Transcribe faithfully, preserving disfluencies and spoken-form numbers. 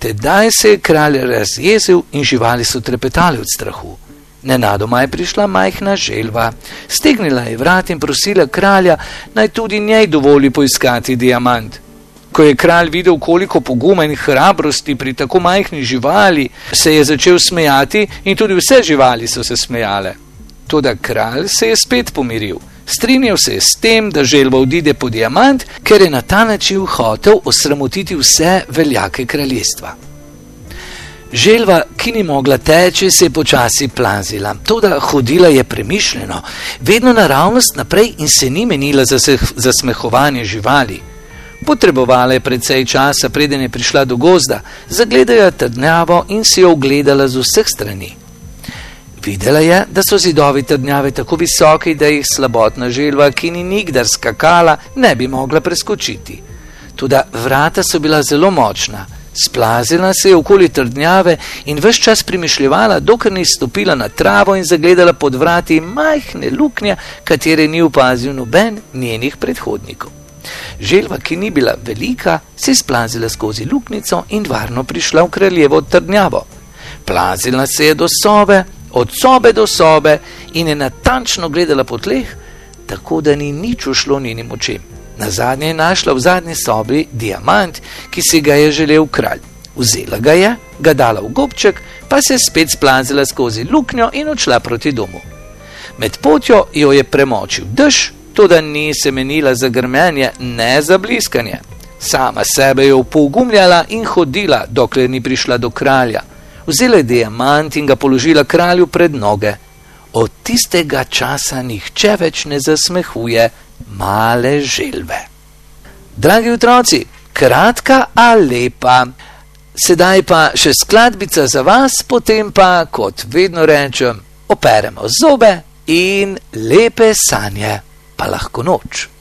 Tedaj se je kralj razjezil in živali so trepetali od strahu. Nenadoma je prišla majhna želva, stegnila je vrat in prosila kralja, naj tudi njej dovoli poiskati diamant. Ko je kralj videl, koliko poguma in hrabrosti pri tako majhni živali, se je začel smejati in tudi vse živali so se smejale. Toda kralj se je spet pomiril. Strinjal se je s tem, da želva odide po diamant, ker je na ta način hotel osramotiti vse veljake kraljestva. Želva, ki ni mogla teči, se je počasi plazila, toda hodila je premišljeno, vedno naravnost naprej in se ni menila za zasmehovanje živali. Potrebovala je precej časa, preden je prišla do gozda, zagledala trdnjavo in si jo ogledala z vseh strani. Videla je, da so zidovi trdnjave tako visoki, da jih slabotna želva, ki ni nikdar skakala, ne bi mogla preskočiti. Toda vrata so bila zelo močna. Splazila se je okoli trdnjave in ves čas premišljevala, dokler ni stopila na travo in zagledala pod vrati majhne luknje, katere ni opazil noben njenih predhodnikov. Želva, ki ni bila velika, se je splazila skozi luknico in varno prišla v kraljevo trdnjavo. Plazila se je do sobe, od sobe do sobe in je natančno gledala po tleh, tako da ni nič ušlo njenim očem. Nazadnje je našla v zadnji sobi diamant, ki si ga je želel kralj. Vzela ga je, ga dala v gobček, pa se je spet splazila skozi luknjo in odšla proti domu. Med potjo jo je premočil dež, toda ni se menila za grmenje, ne za bliskanje. Sama sebe je opogumljala in hodila, dokler ni prišla do kralja. Vzela je diamant in ga položila kralju pred noge. Od tistega časa nihče več ne zasmehuje male želve. Dragi otroci, kratka a lepa. Sedaj pa še skladbica za vas, potem pa, kot vedno rečem, operemo zobe in lepe sanje, pa lahko noč.